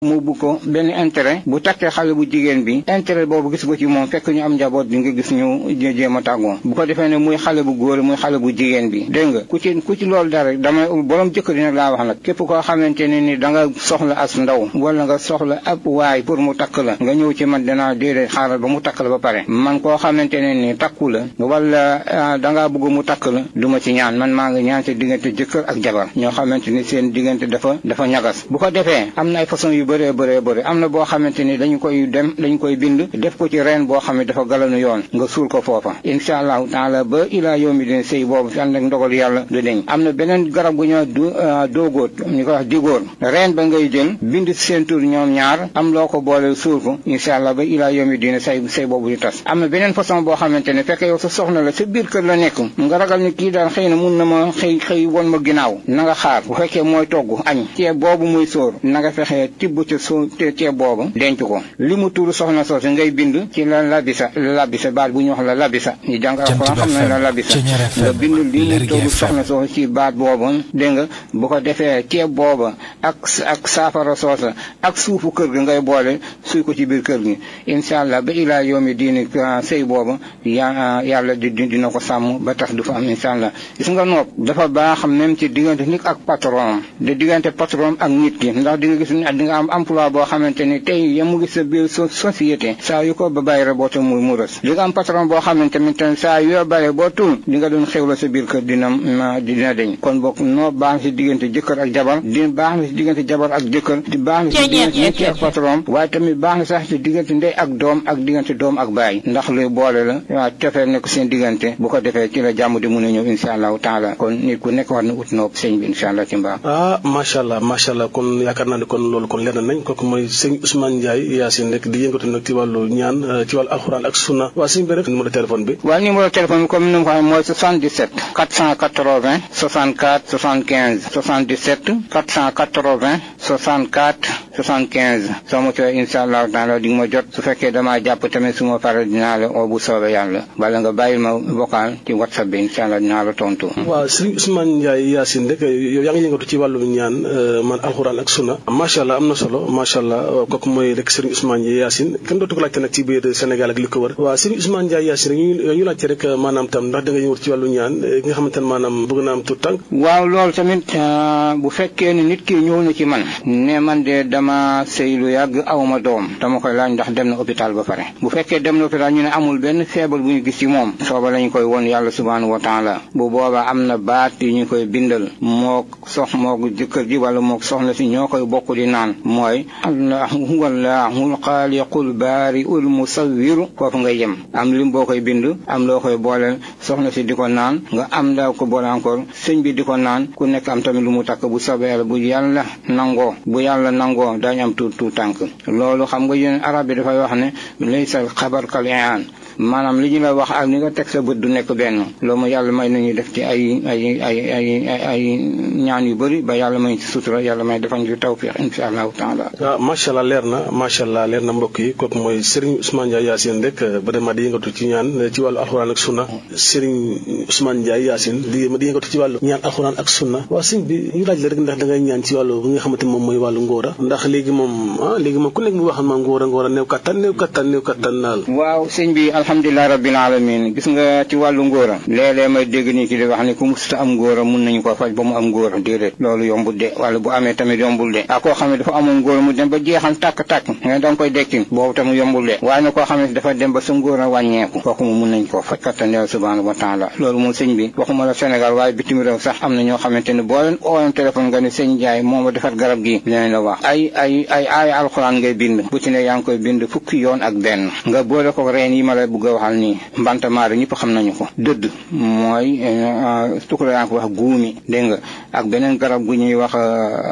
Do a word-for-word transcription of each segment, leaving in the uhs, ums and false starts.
mu bu ko benn intérêt bu takkee xale bu jigéen bi intérêt boobu gis ko ci moom fekk ñu am njaboot di nga gis ñu jéem a tàggoo bu ko defee ne muy xale bu góor muy xale bu jigéen bi dégg nga ku ci ku ci loolu dara dama borom jëkkër yi nag laa wax nag képp koo xamante ne ni da nga soxla as ndaw wala nga soxla ab waay pour mu takk la nga ñëw ci man dinaa déedéet xaaral ba mu takk la ba pare man koo xamante ne ni takku la wala da ngaa bëgg mu takk la du ma ci ñaan man maa ngi ñaan ci diggante jëkkër ak jabar ñoo xamante ni seen diggante dafa dafa ñagas bu ko defee am na ay façon yu bëree bëree bëri am na boo xamante ni dañu koy dem dañu koy bind def ko ci reen boo xam ne dafa galanu yoon nga suul ko foofa insha allahu taala ba ilaa yawmi din sëy boobu fi ànd ak ndogal yàlla du deñ am na beneen garab gu ñoo du doogóot ñu ko wax digóor reen ba ngay jël bind seen tur ñoom ñaar am loo ko boole suul ko insha allah ba ilaa yawmi din sëy sëy boobu di tas am na beneen façon boo xamante ne fekk yow sa soxna la sa biir kër la nekk nga ragal ni kii daal xëy na mun na ma xëy xëy won ma ginnaaw na nga xaar bu fekkee mooy togg añ ceeb boobu muy sóor na nga fexee tibb ca soo ceeb boobu denc ko li mu tuuru soxna soosu ngay bind ci la labisa la labisa baat bu ñu wax la labisa ñu jàng alxuraan xam na la labisa nga bind li mu tuuru soxna soosu ci baat boobu dégg nga bu ko defee ceeb booba ak ak saafara soosa ak suufu kër gi ngay boole suy ko ci biir kër gi insha allah ba ilaa yoomi diini sëy boobu ya yàlla di dina ko sàmm ba tax du fa am insha allah gis nga nopp dafa baax même ci diggante nit ak patron de diggante patron ak nit ki ndax di nga gis ni di nga am emploi boo xamante ni tey ya mu gis sa biir société saa yu ko ba bàyyi rek boo ta muy mu rës di nga am patron boo xamante ni tamit saa yoo bàyyi boo tul di nga doon xewla sa biir kër dina dina deñ kon bokk noo baax si diggante jëkkër ak jabar di baax na si diggante jabar ak jëkkër di baax na si diggante nit ki ak patron waaye tamit baax na sax si diggante ndey ak doom ak diggante doom ak baay ndax luy boole la waaw tefee nekk seen diggante bu ko defee ci la jàmm di mun a ñëw insha allahu taala kon nit ku nekk war na ut noob sëñ bi insha allah ci mbaa ah macha allah macha allah kon yaakaar naa ne kon loolu kon leer nañ kooku mooy sëñ Ousmane Ndiaye Yacine rek di yëngatu nag ci wàllu ñaan ci wàllu alxuraan ak sunna waa sëñ bi rek numéro téléphone bi waaw numéro téléphone bi comme ni ma ko waxee mooy soixante-dix-sept quatre cent quatre-vingts soixante-quatre soixante-quinze soixante-dix-sept quatre cent quatre-vingts soixante-quatre soixante-quinze soo ma coowee insha allahu taala di nga ma jot su fekkee damaa jàpp tamit su ma pare dinaa la oo bu soobee yàlla bala nga bàyyil ma vocal ci whatsapp bi insha allah dinaa la tontu. waaw sëñ Ousmane Ndiaye Yacine rek yow yaa ngi yëngatu ci wàllu ñaan man alxuraan ak sunna macha allah am na solo macha allah kooku mooy rek sëriñ Ousmane Ndiaye Yacine kenn dootu ko laajte nag ci biir Sénégal ak li ko wër waaw sëriñ Ousmane Ndiaye Yacine rek ñu laajte rek maanaam tam ndax da nga yëngatu ci wàllu ñaan gi nga xamante ne maanaam bëgg naa am tout tànk waaw loolu tamit bu fekkee ne nit ki ñëw na ci man ne man de dama sëy lu yàgg awma doom dama koy laaj ndax dem na hôpital ba pare bu fekkee dem na hôpital ñu ne amul benn feebar bu ñu gis ci moom sooba lañu koy won yàlla subhanahu wa taala bu boobaa am na baat yi ñu koy bindal mook sox mook jëkkër ji wala mook soxna si ñoo koy bokk di naan mooy allahu huwa allahul xaaliqul baariul musawwiru foofu nga yem am lim boo koy bind am loo koy booleel soxna si di ko naan nga am daa ko boole encore sëñ bi di ko naan ku nekk am tamit lu mu takk bu soobee yàlla bu yàlla nangoo bu yàlla nangoo daañu am tuut tuut tànk loolu xam nga yéen arab bi dafay wax ne laysa xabar kal i'aan maanaam li ñu la wax ak ni nga teg sa bët du nekk benn loolu yàlla may nañu def ci ay ay ay ay ay ñaan yu bëri ba yàlla may ci sutura yàlla may defal ñu tawfiq insha allahu taala. waaw macha allah leer na macha allah leer na mbokk yi kooku mooy Serigne Ousmane Ndiaye Yacine rek vraiment di yëngatu ci ñaan ci wàllu alxuraan ak sunna Serigne Ousmane Ndiaye Yacine di di yëngatu ci wàllu ñaan alxuraan ak sunna waaw sëñ bi ñu laaj la rek ndax da ngay ñaan ci wàllu bi nga xamante moom mooy wàllu ngóora ndax léegi moom ah léegi moom ku nekk mu wax ma ngóora ngóora néew kattan néew kattan néew kattan naal. waaw sëñ bi alhamdulilah rabbil alamin gis nga ci wàllu ngóora léeg-léeg may dégg nii ci di wax ne ku musta am ngóora mun nañu ko faj ba mu am ngóora déedéet loolu yombul de wala bu amee tamit yombul de ak koo xam ne dafa amoon ngóora mu dem ba jeexal tàkk-tàkk nga da nga koy dekki boobu tamit yombul de waaye na koo xam ne dafa dem ba sa ngóora wàññeeku kooku mu mun nañ koo faj kattan yàlla subhanahu wa taala loolu moom sëñ bi waxuma la Sénégal waaye bitim réew sax am na ñoo xamante ne boo leen ooyoon téléphone nga ne sëñ Ndiaye moom a defar garab gi leen la wax ay ay ay aaya alxuraan ngay bind bu ci ne yaa ngi koy bind fukki yoon ak benn nga boole ko reen yi ma la bëgg a waxal nii mbantamaare ñëpp xam nañu ko dëdd mooy tukura yaa ngi ko wax guumi dégg nga ak beneen garab gu ñuy wax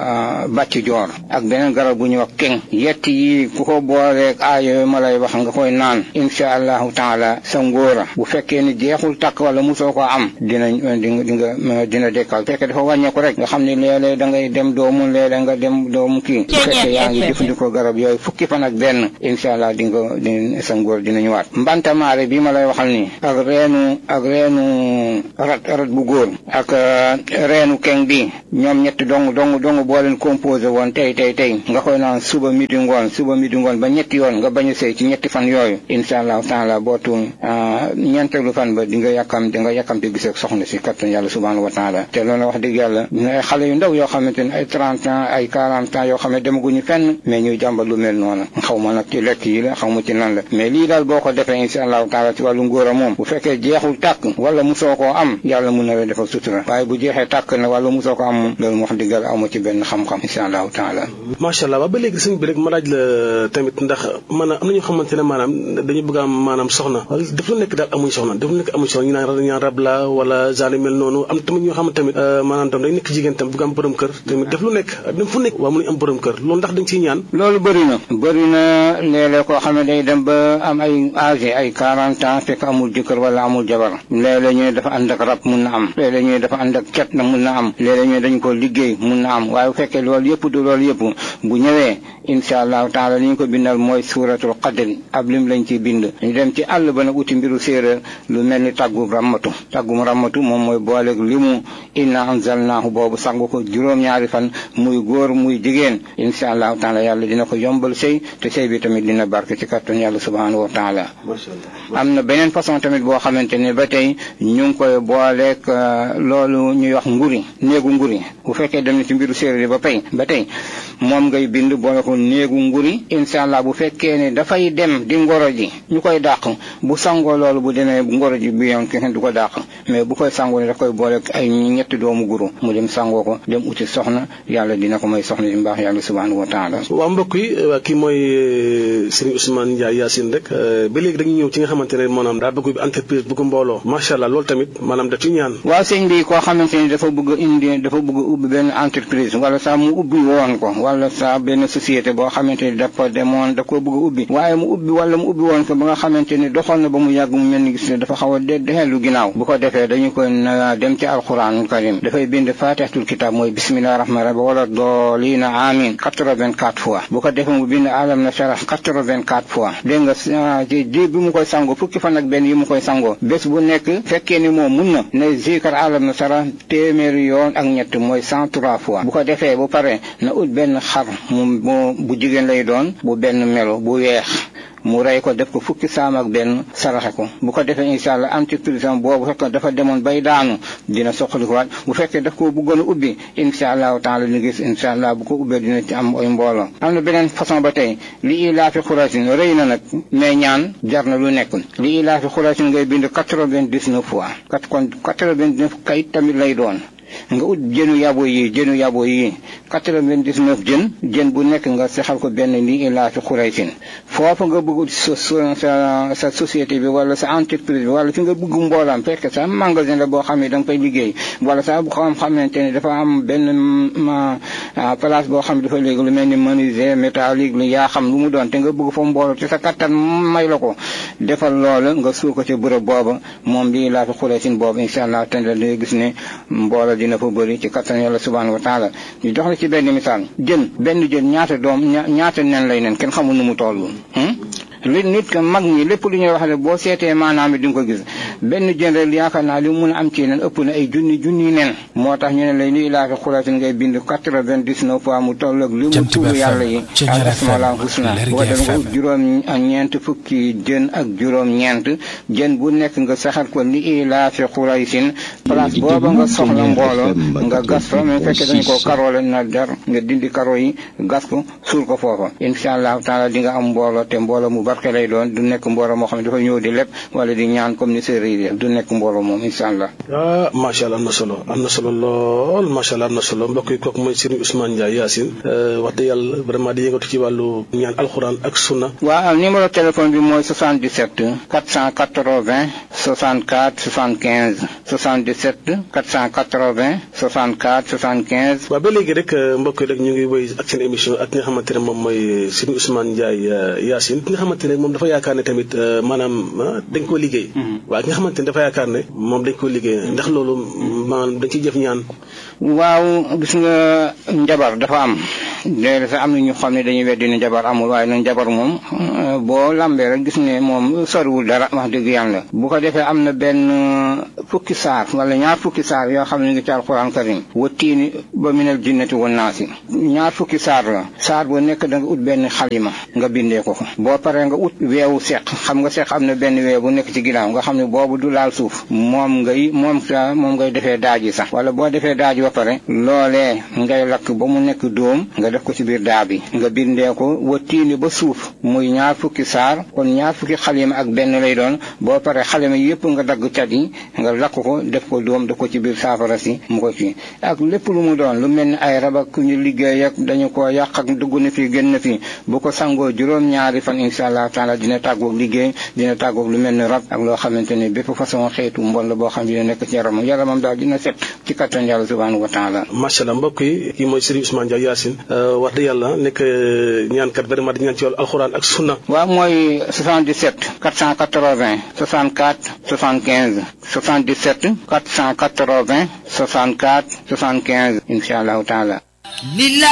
bàcc joor ak beneen garab gu ñuy wax keng yett yi ku ko booleeg aaya yooyu ma lay wax nga koy naan insha allahu taala sa ngóora bu fekkee ni jeexul takk wala musoo ko am dina di nga dina dekkal fekkee dafa wàññeeku rek nga xam ne léeg-léeg da ngay dem doomu léeg-léeg nga dem doomu kii bu fekkee yaa ngi jëfandikoo garab yooyu fukki fan ak benn insha allah di nga di sa ngóor dina ñëwaat mbanta tamaare bi ma lay waxal nii ak reenu ak reenu rat rat bu góor ak reenu keng bi ñoom ñetti dong dong dong boo leen composé woon tey tey tey nga koy naan suba midi ngoon suba midi ngoon ba ñetti yoon nga bañ a sëy ci ñetti fan yooyu insha allahu taala boo tuun ñeenteelu fan ba di nga yàkkam di nga yàkkamte gis ak soxna si kattan yàlla subhanahu wa taala te loolu wax dëgg yàlla ay xale yu ndaw yoo xamante ne ay trente ans ay quarante ans yoo xam ne demaguñu fenn mais ñuy jàmbat lu mel noonu xaw ma nag ci lekk yi la xaw ma ci nan la mais lii daal boo ko defee insha allahu taala ci wàllu ngóor a moom bu fekkee jeexul tàkk wala musoo koo am yàlla mun na la defal sutura waaye bu jeexee tàkk na wala musoo ko am moom loolu wax dëgg yàlla amu ci benn xam-xam insha allahu taala. macha allah waaw ba léegi sëñ bi rek ma laaj la tamit ndax maanaam am na ñoo xamante ne maanaam dañu bëgg a am maanaam soxna daf lu nekk daal amuñ soxna daf lu nekk amuñ soxna ñu naan ñaan rab la wala genre mel noonu am tamit ñoo xam tamit maanaam tam day nekk jigéen tam bëgg am borom kër tamit daf lu nekk dem fu nekk waaw mënuñ am borom kër loolu ndax dañ ciy ñaan. loolu bëri na bëri na léeg-léeg koo xam ne day dem ba am ay âge ay quarante ans fekk amul jëkkër wala amul jabar léeg-léeg ñu dafa ànd ak rab mun na am léeg-léeg ñu dafa ànd ak cat na mun na am léeg-léeg ñu dañ ko liggéey mun na am waaye bu fekkee loolu yëpp du loolu yëpp bu ñëwee insha allahu taala li ñu ko bindal mooy suuratul qadr ab lim lañ ciy bind ñu dem ci àll ba nag uti mbiru séeréer lu mel ni tàggum rammatu tàggum rammatu moom mooy booleeg li mu inna anzalnaahu boobu sangu ko juróom-ñaari fan muy góor muy jigéen insha allahu taala yàlla dina ko yombal sëy te sëy bi tamit dina barke ci kattan yàlla subhanahu wa taala. am na beneen façon tamit boo xamante ne ba tey ñu ngi koy booleeg loolu ñuy wax nguri néegu nguri bu fekkee dem na ci mbiru séeréer ba pay ba tey moom ngay bind boole ko néegu nguri insha allah bu fekkee ne dafay dem di ngoro ji ñu koy dàq bu sangoo loolu bu demee ngoro ji bi yoon kenn du ko dàq mais bu koy sangoo ne daf koy boole ay ñetti doomu guru mu dem sangoo ko dem uti soxna yàlla dina ko may soxna di mbaax yàlla subhanahu wa taala. waaw mbokk yi waa kii mooy Serigne Ousmane Ndiaye Yacine rek ba léegi dañuy ñëw ci nga xamante ne maanaam daa bëgg entreprise bëgg mbooloo macha allah loolu tamit maanaam da ci ñaan. waaw sëñ bi koo xamante ni dafa bëgg indi dafa bëgg ubbi benn entreprise wala sax mu ubbi woon ko wala sax benn société boo xamante ni dafa demoon da ko bëgg ubbi waaye mu ubbi wala mu ubbi woon ko ba nga xamante ni doxoon na ba mu yàgg mu mel ni gis ne dafa xaw a de dellu ginnaaw bu ko defee dañu koy dem ci alquranul karim dafay bind fatihatul kitab mooy bismillah rahman rahim wala doolina amin quatre-vingt-quatre fois bu ko defee mu bind alam na sharah quatre-vingt-quatre fois dégg nga ci di bi mu koy sangoo fukki fan ak benn yi mu koy sangoo bés bu nekk fekkee ni moom mun na ne zikar alam na sharah téeméeri yoon ak ñett mooy cent trois fois bu ko defee bu pare na ut benn xar mu bu jigéen lay doon bu benn melo bu weex mu rey ko def ko fukki saam ak benn saraxe ko bu ko defee incha allah entreprise am boobu fekk dafa demoon bay daanu dina soxalikuwaat bu fekkee daf ko bëggoon a ubbi incha allahu taala ni gis incha allah bu ko ubbee dina ci am ay mbooloo. am na beneen façon ba tey li ilaafi xuraysin rëy na nag mais ñaan jar na lu nekk li ilaafi xuraysin ngay bind quatre-vingt-dix-neuf fois kat kon quatre-vingt-dix-neuf kayit tamit lay doon. nga ut jënu yabo yi jënu yabo yi quatre-vingt-dix-neuf jën jën bu nekk nga sexal ko benn li ilaafi xuraysin foofu nga bëgg sa sa sa société bi wala sa entreprise bi wala fi nga bëgg mboolam fekk sa magasin la boo xam ne da nga koy liggéey wala sa bu xam xamante ne dafa am benn place boo xam ne dafa léegi lu mel ni menuisier métallique lu yaa xam lu mu doon te nga bëgg fa mbooloo te sa kattan may la ko defal loola nga suul ko ci bërëb booba moom li ilaafi xuraysin boobu incha allah te la day gis ne mbooloo dina fa bëri ci kattan yàlla subhanahu wa taala ñu jox la ci benn misaal jën benn jën ñaata doom ñaata nen lay nen kenn xamul nu mu toll li nit ka mag ñi lépp lu ñuy wax ne boo seetee maanaam di nga ko gis benn jën rek yaakaar naa li mu mun a am ci nen ëpp na ay junni junni nen moo tax ñu ne lay li ilaafi xuraysin ngay bind quatre-vingt-dix-neuf fois mu toll ak li mu tuuru yàlla yi ak asmaul husna boo dem nga ut juróom ñeent fukki jën ak juróom ñeent jën bu nekk nga saxal ko li ilaafi xuraysin place booba nga soxla mbooloo nga gas fa mais fekkee dañ ko karoole na dar nga dindi karo yi gas ko suul ko foofa insha allahu taala di nga am mbooloo te mbooloo mu barke lay doon du nekk mbooloo moo xam ne dafa ñëw di lépp wala di ñaan comme ni séeréer yi du nekk mbooloo moom insha allah. ah macha allah am na solo am na solo lool macha allah am na solo mbokk yi kooku mooy Serigne Ousmane Ndiaye Yacine wax dëgg yàlla vraiment di yëngatu ci wàllu ñaan alxuraan ak sunna. waaw numéro téléphone bi mooy soixante-dix-sept quatre cent quatre-vingts soixante-quatre soixante-quinze soixante-dix-sept quatre cent quatre-vingts soixante-quatre soixante-quinze. waaw ba léegi rek mbokk yi rek ñu ngi wéy ak seen émission ak nga xamante ne moom mooy Serigne Ousmane Ndiaye Yacine ki nga xamante ne moom dafa yaakaar ne tamit maanaam dañ ko liggéey. waaw ki nga xamante ne dafa yaakaar ne moom dañ ko liggéey ndax loolu maanaam dañ ciy jëf ñaan. waaw gis nga njabar dafa am léeg sax am na ñu xam ne dañuy weddi ne njabar amul waaye nag njabar moom boo lambee rek gis ne moom soriwul dara wax dëgg yàlla bu ko defee am na benn fukki saar wala ñaar fukki saar yoo xam ne ngi ci alquran karim wa tiini ba minal jinnati wan naasi ñaar fukki saar la saar bu nekk da nga ut benn xalima nga bindee ko ko boo paree nga ut weewu seq xam nga seq am na benn weew bu nekk ci ginnaaw nga xam ne boobu du laal suuf moom ngay moom sa moom ngay defee daaji sax wala boo defee daaji ba pare loolee ngay lakk ba mu nekk dóom nga def ko ci biir daa bi nga bindee ko wa tiini ba suuf muy ñaar fukki saar kon ñaar fukki xalima ak benn lay doon boo paree xalima yépp nga dagg cat yi nga lakk ko def ko dóom def ko ci biir saafara si mu ko ci ak lépp lu mu doon lu mel ni ay rab ak ñu liggéey ak dañu ko yàq ak dugg na fi génn na fi bu ko sangoo juróom-ñaari fan insha allah taala dina tàggoog liggéey dina tàggoog lu mel ni rab ak loo xamante ne bépp façon xeetu mbon la boo xam dina nekk ci yaramam yaramam daal dina set ci kattan yàlla subhanahu wa taala. macha allah mbokk yi kii mooy Serigne Ousmane Ndiaye Yacine wax dëgg yàlla nekk ñaankat vraiment di ñaan ci wàllu alxuraan ak sunna. waaw mooy soixante-dix-sept quatre cent quatre-vingts soixante-quatre soixante-quinze soixante-dix-sept quatre cent quatre-vingts soixante-quatre soixante-quinze insha allahu taala.